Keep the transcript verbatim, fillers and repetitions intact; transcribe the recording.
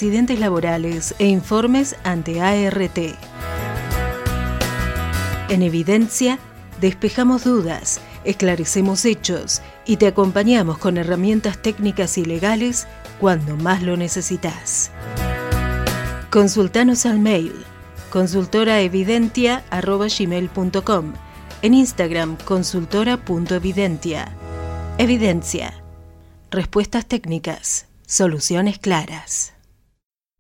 accidentes laborales e informes ante A R T. En Evidencia, despejamos dudas, esclarecemos hechos y te acompañamos con herramientas técnicas y legales cuando más lo necesitas. Consultanos al mail consultoraevidentia arroba gmail punto com, en Instagram consultora punto evidentia. Evidencia. Respuestas técnicas, soluciones claras.